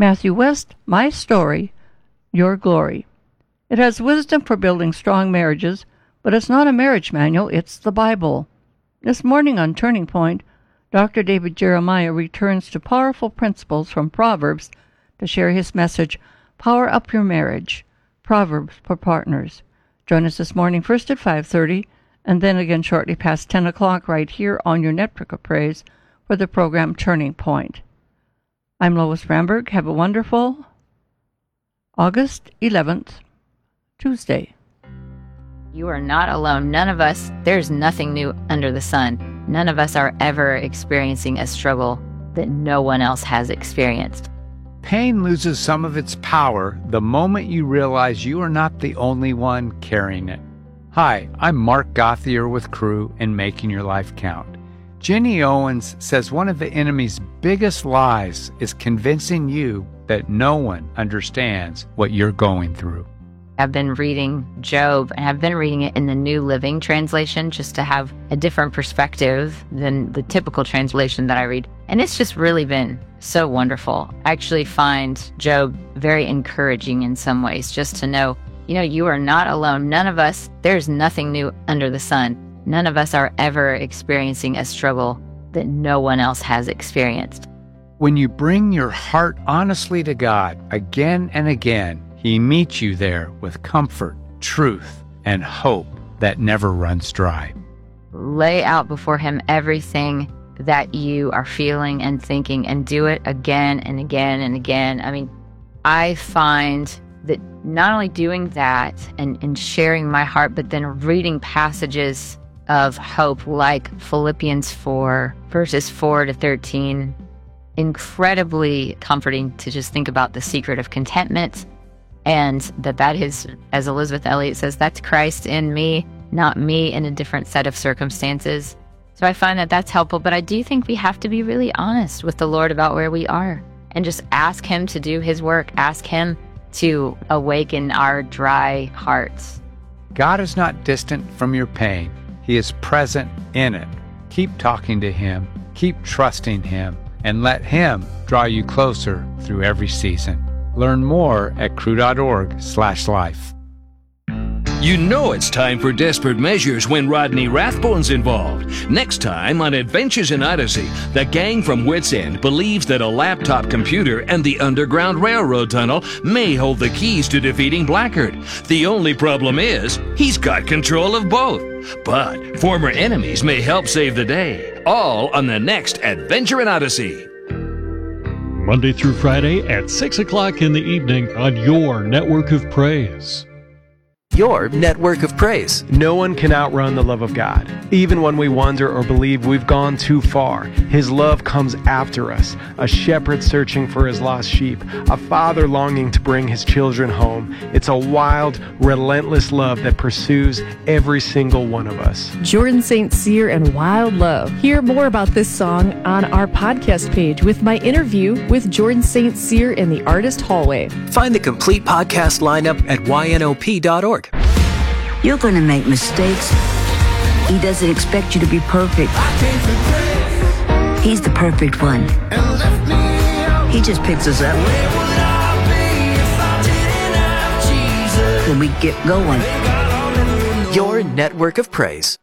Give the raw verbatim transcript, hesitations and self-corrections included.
Matthew West, My Story, Your Glory. It has wisdom for building strong marriages, but it's not a marriage manual, it's the Bible. This morning on Turning Point, Doctor David Jeremiah returns to powerful principles from Proverbs to share his message, Power Up Your Marriage, Proverbs for Partners. Join us this morning first at five thirty, and then again shortly past ten o'clock right here on your Network of Praise for the program Turning Point. I'm Lois Ramberg. Have a wonderful August eleventh, Tuesday. You are not alone. None of us, there's nothing new under the sun. None of us are ever experiencing a struggle that no one else has experienced. Pain loses some of its power the moment you realize you are not the only one carrying it. Hi, I'm Mark Gauthier with Crew and Making Your Life Count. Jenny Owens says one of the enemy's biggest lies is convincing you that no one understands what you're going through. I've been reading Job, and I've been reading it in the New Living Translation just to have a different perspective than the typical translation that I read. And it's just really been so wonderful. I actually find Job very encouraging in some ways, just to know, you know, you are not alone. None of us, there's nothing new under the sun. None of us are ever experiencing a struggle that no one else has experienced. When you bring your heart honestly to God again and again, He meets you there with comfort, truth, and hope that never runs dry. Lay out before Him everything that you are feeling and thinking, and do it again and again and again. I mean, I find that not only doing that and, and sharing my heart, but then reading passages of hope like Philippians four, verses four to thirteen, incredibly comforting to just think about the secret of contentment, and that that is, as Elizabeth Elliot says, that's Christ in me, not me in a different set of circumstances. So I find that that's helpful, but I do think we have to be really honest with the Lord about where we are and just ask Him to do His work, ask Him to awaken our dry hearts. God is not distant from your pain. He is present in it. Keep talking to Him, keep trusting Him, and let Him draw you closer through every season. Learn more at crew.org slash life. You know it's time for desperate measures when Rodney Rathbone's involved. Next time on Adventures in Odyssey, the gang from Wits End believes that a laptop computer and the Underground Railroad tunnel may hold the keys to defeating Blackguard. The only problem is, he's got control of both. But former enemies may help save the day. All on the next Adventure in Odyssey. Monday through Friday at six o'clock in the evening on your Network of Praise. Your Network of Praise. No one can outrun the love of God. Even when we wonder or believe we've gone too far, His love comes after us. A shepherd searching for his lost sheep. A father longing to bring his children home. It's a wild, relentless love that pursues every single one of us. Jordan Saint Cyr and Wild Love. Hear more about this song on our podcast page with my interview with Jordan Saint Cyr in the Artist Hallway. Find the complete podcast lineup at Y N O P dot org. You're going to make mistakes. He doesn't expect you to be perfect. He's the perfect one. He just picks us up when we get going. Your Network of Praise.